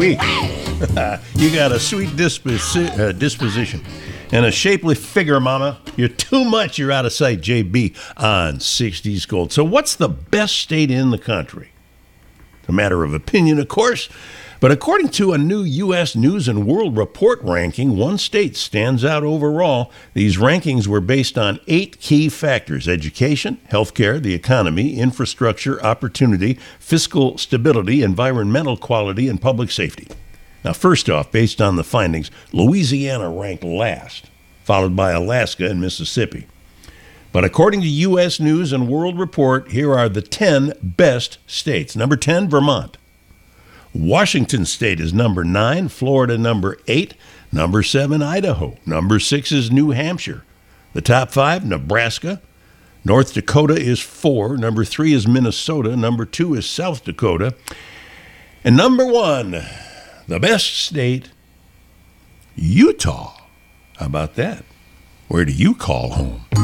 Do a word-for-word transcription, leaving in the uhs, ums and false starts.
week. You got a sweet disposi- uh, disposition and a shapely figure, Mama. You're too much. You're out of sight, J B, on sixties Gold. So what's the best state in the country? It's a matter of opinion, of course. But according to a new U S News and World Report ranking, one state stands out overall. These rankings were based on eight key factors: education, healthcare, the economy, infrastructure, opportunity, fiscal stability, environmental quality, and public safety. Now, first off, based on the findings, Louisiana ranked last, followed by Alaska and Mississippi. But according to U S News and World Report, here are the ten best states. Number ten, Vermont. Washington State is number nine, Florida number eight, number seven, Idaho, number six is New Hampshire. The top five, Nebraska, North Dakota is four, number three is Minnesota, number two is South Dakota, and number one, the best state, Utah. How about that? Where do you call home?